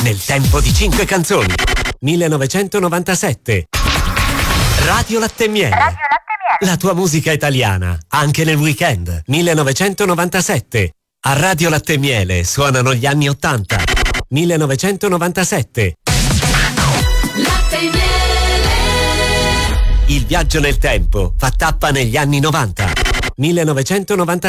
nel tempo di 5 canzoni. 1997. Radio Latte e Miele. La tua musica italiana, anche nel weekend. 1997. A Radio Latte e Miele suonano gli anni 80. 1997. Latte e Miele. Il viaggio nel tempo fa tappa negli anni 90. 1997.